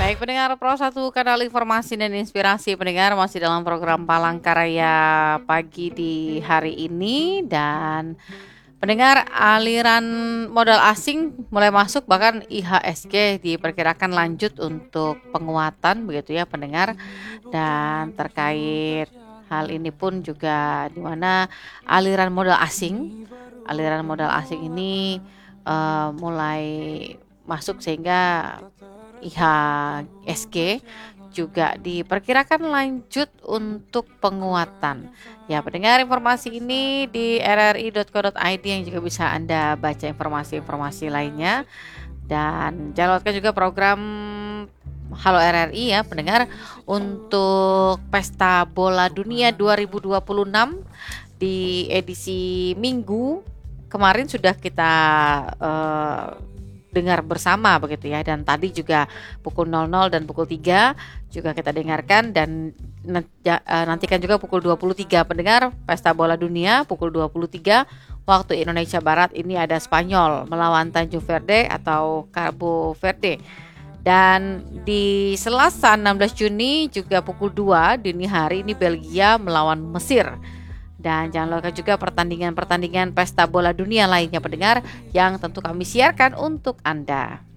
Baik pendengar Pro 1 kanal informasi dan inspirasi pendengar masih dalam program Palangkaraya pagi di hari ini dan pendengar aliran modal asing mulai masuk bahkan IHSG diperkirakan lanjut untuk penguatan begitu ya pendengar dan terkait hal ini pun juga di mana aliran modal asing ini mulai masuk sehingga IHSG juga diperkirakan lanjut untuk penguatan. Ya, pendengar informasi ini di rri.co.id yang juga bisa Anda baca informasi-informasi lainnya. Dan jangan lewatkan juga program Halo RRI ya, pendengar untuk Pesta Bola Dunia 2026 di edisi Minggu kemarin sudah kita dengar bersama begitu ya, dan tadi juga pukul 00 dan pukul 3 juga kita dengarkan dan nantikan juga pukul 23 pendengar Pesta Bola Dunia pukul 23 waktu Indonesia Barat. Ini ada Spanyol melawan Tanjung Verde atau Cabo Verde. Dan di Selasa 16 Juni juga pukul 2 dini hari ini Belgia melawan Mesir. Dan jangan lupa juga pertandingan-pertandingan Pesta Bola Dunia lainnya pendengar yang tentu kami siarkan untuk Anda.